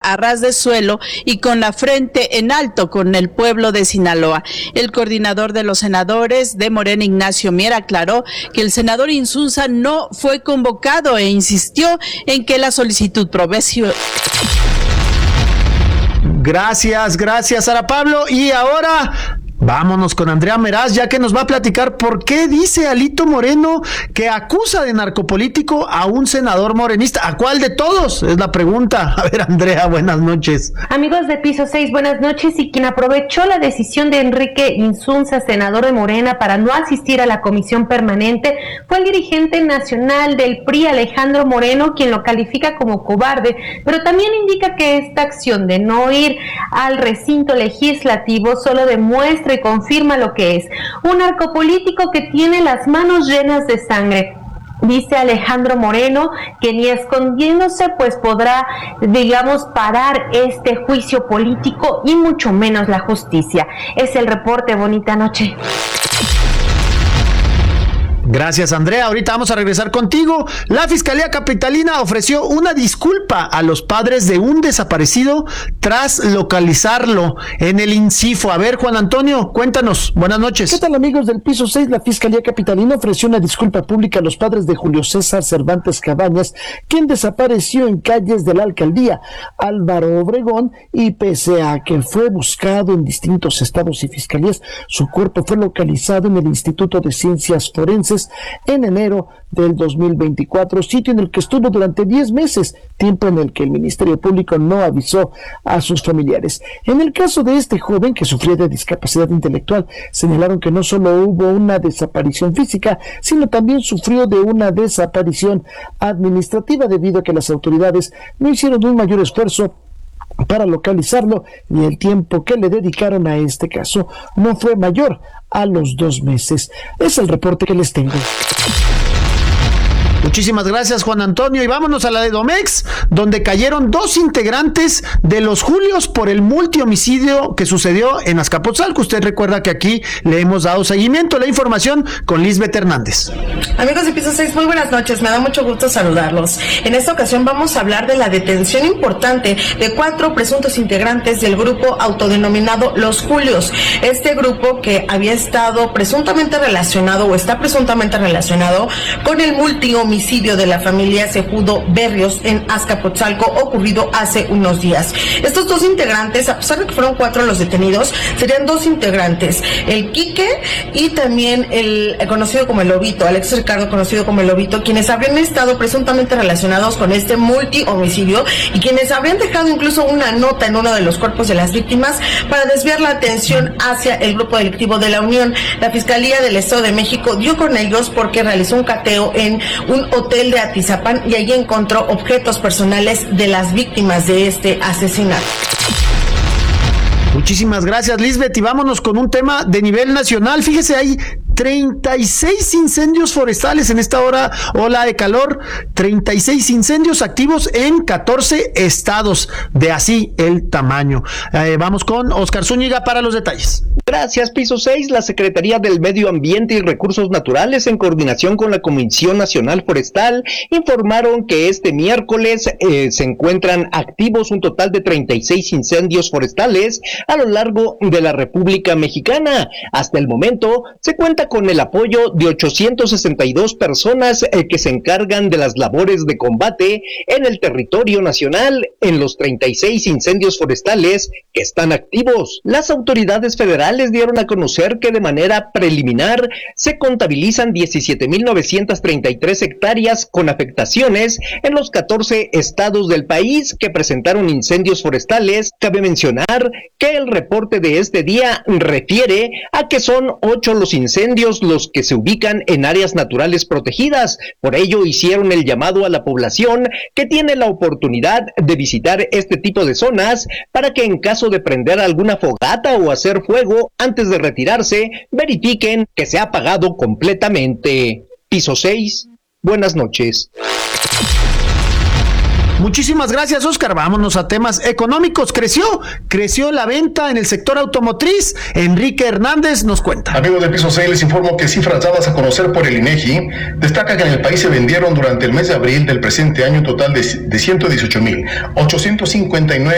a ras de suelo y con la frente en alto con el pueblo de Sinaloa. El coordinador de los senadores de Morena, Ignacio Mier, aclaró que el senador Insunza no fue convocado e insistió en que la solicitud provisional. Gracias, Sara Pablo. Y ahora vámonos con Andrea Meraz, ya que nos va a platicar por qué dice Alito Moreno que acusa de narcopolítico a un senador morenista. ¿A cuál de todos? Es la pregunta. A ver, Andrea, buenas noches. Amigos de Piso 6, buenas noches. Y quien aprovechó la decisión de Enrique Insunza, senador de Morena, para no asistir a la comisión permanente fue el dirigente nacional del PRI, Alejandro Moreno, quien lo califica como cobarde, pero también indica que esta acción de no ir al recinto legislativo solo demuestra y confirma lo que es un narcopolítico que tiene las manos llenas de sangre. Dice Alejandro Moreno que ni escondiéndose pues podrá, digamos, parar este juicio político y mucho menos la justicia. Es el reporte. Bonita noche. Gracias, Andrea. Ahorita vamos a regresar contigo. La Fiscalía Capitalina ofreció una disculpa a los padres de un desaparecido tras localizarlo en el INCIFO. A ver, Juan Antonio, cuéntanos. Buenas noches. ¿Qué tal, amigos del Piso 6? La Fiscalía Capitalina ofreció una disculpa pública a los padres de Julio César Cervantes Cabañas, quien desapareció en calles de la alcaldía Álvaro Obregón, y pese a que fue buscado en distintos estados y fiscalías, su cuerpo fue localizado en el Instituto de Ciencias Forenses en enero del 2024, sitio en el que estuvo durante 10 meses, tiempo en el que el Ministerio Público no avisó a sus familiares. En el caso de este joven que sufría de discapacidad intelectual, señalaron que no solo hubo una desaparición física, sino también sufrió de una desaparición administrativa debido a que las autoridades no hicieron un mayor esfuerzo para localizarlo, y el tiempo que le dedicaron a este caso no fue mayor a los 2 meses. Es el reporte que les tengo. Muchísimas gracias, Juan Antonio. Y vámonos a la de Domex, donde cayeron 2 integrantes de los Julios por el multihomicidio que sucedió en Azcapotzalco. Usted recuerda que aquí le hemos dado seguimiento. La información con Lisbeth Hernández. Amigos de Piso 6, muy buenas noches. Me da mucho gusto saludarlos. En esta ocasión vamos a hablar de la detención importante de 4 presuntos integrantes del grupo autodenominado Los Julios. Este grupo que había estado presuntamente relacionado o está presuntamente relacionado con el multihomicidio de la familia Cejudo Berrios en Azcapotzalco, ocurrido hace unos días. Estos 2 integrantes, a pesar de que fueron 4 los detenidos, serían 2 integrantes, el Quique y también el conocido como el Lobito, Alex Ricardo, conocido como el Lobito, quienes habrían estado presuntamente relacionados con este multihomicidio y quienes habrían dejado incluso una nota en uno de los cuerpos de las víctimas para desviar la atención hacia el grupo delictivo de la Unión. La Fiscalía del Estado de México dio con ellos porque realizó un cateo en un hotel de Atizapán y allí encontró objetos personales de las víctimas de este asesinato. Muchísimas gracias, Lisbeth, y vámonos con un tema de nivel nacional. Fíjese, hay 36 incendios forestales en esta ola de calor, 36 incendios activos en 14 estados, de así el tamaño. Vamos con Oscar Zúñiga para los detalles. Gracias, Piso 6. La Secretaría del Medio Ambiente y Recursos Naturales, en coordinación con la Comisión Nacional Forestal, informaron que este miércoles se encuentran activos un total de 36 incendios forestales a lo largo de la República Mexicana. Hasta el momento se cuenta con el apoyo de 862 personas que se encargan de las labores de combate en el territorio nacional en los 36 incendios forestales que están activos. Las autoridades federales dieron a conocer que de manera preliminar se contabilizan 17,933 hectáreas con afectaciones en los 14 estados del país que presentaron incendios forestales. Cabe mencionar que el reporte de este día refiere a que son 8 los incendios los que se ubican en áreas naturales protegidas. Por ello hicieron el llamado a la población que tiene la oportunidad de visitar este tipo de zonas para que en caso de prender alguna fogata o hacer fuego antes de retirarse, verifiquen que se ha apagado completamente. Piso 6, buenas noches. Muchísimas gracias, Oscar. Vámonos a temas económicos. Creció la venta en el sector automotriz. Enrique Hernández nos cuenta. Amigos de Piso 6, les informo que cifras dadas a conocer por el INEGI destaca que en el país se vendieron durante el mes de abril del presente año un total de 118,859